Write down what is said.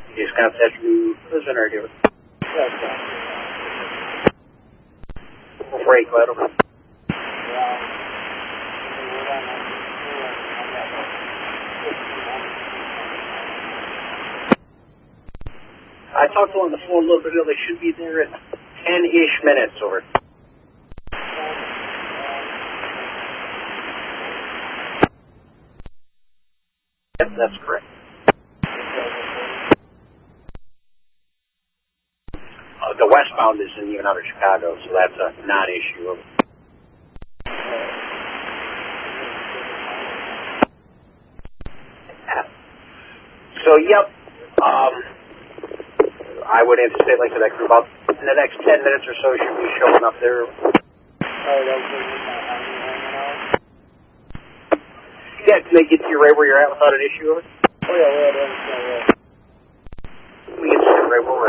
Just contact you prisoner here. Freight, claro. I talked to him on the phone a little bit ago. They should be there in 10-ish minutes, over. Yep, that's correct. The westbound isn't even out of Chicago, so that's a non-issue. So, yep. I would anticipate, like I said, that crew about in the next 10 minutes or so should be showing up there. Yeah, can they get to you right where you're at without an issue? We can sit right where we're